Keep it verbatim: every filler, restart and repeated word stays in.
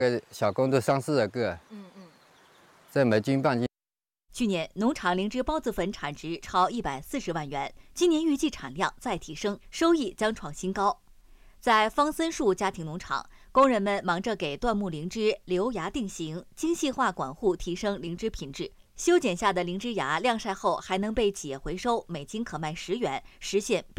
个小工都上市了个，嗯嗯，这每斤半斤。 去年农场灵芝孢子粉产值超一百四十万元，今年预计产量再提升，收益将创新高。在方森树家庭农场，工人们忙着给椴木灵芝留芽定型，精细化管护，提升灵芝品质。修剪下的灵芝芽晾晒后还能被企业回收，每斤可卖十元，实现